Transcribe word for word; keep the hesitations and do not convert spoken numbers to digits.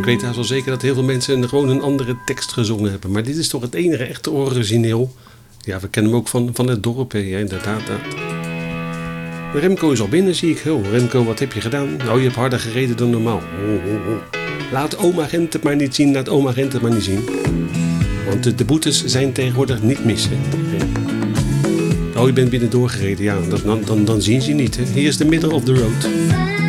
weet haast wel zeker dat heel veel mensen gewoon een andere tekst gezongen hebben. Maar dit is toch het enige echte origineel. Ja, we kennen hem ook van, van het dorp, hè. Ja, inderdaad. Dat. Remco is al binnen, zie ik. Oh, Remco, wat heb je gedaan? Nou, je hebt harder gereden dan normaal. Oh, oh, oh. Laat oma Gent het maar niet zien, laat oma Gent het maar niet zien. Want de, de boetes zijn tegenwoordig niet mis, hè. Oh, je bent binnen doorgereden, ja, dan, dan, dan zien ze je niet, hè. Hier is de middle of the road.